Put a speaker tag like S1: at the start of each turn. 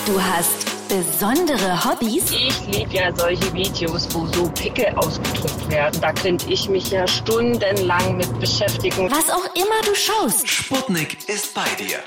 S1: Du hast besondere Hobbys?
S2: Ich liebe ja solche Videos, wo so Pickel ausgedrückt werden. Da könnte ich mich ja stundenlang mit beschäftigen.
S1: Was auch immer du schaust.
S3: Sputnik ist bei dir.